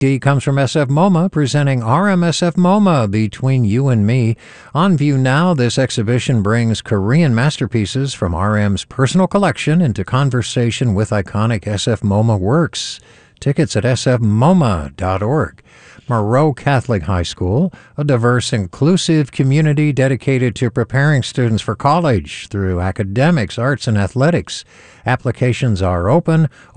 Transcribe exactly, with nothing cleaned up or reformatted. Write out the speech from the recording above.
D comes from S F MoMA, presenting R M S F MoMA, Between You and Me. On view now, this exhibition brings Korean masterpieces from R M's personal collection into conversation with iconic S F MoMA works. Tickets at s f moma dot org. Moreau Catholic High School, a diverse, inclusive community dedicated to preparing students for college through academics, arts, and athletics. Applications are open.